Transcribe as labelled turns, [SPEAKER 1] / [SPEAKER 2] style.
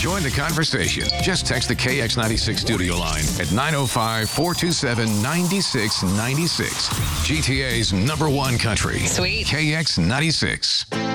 [SPEAKER 1] Join the conversation. Just text the KX96 studio line at 905-427-9696. GTA's #1 country.
[SPEAKER 2] Sweet.
[SPEAKER 1] KX96.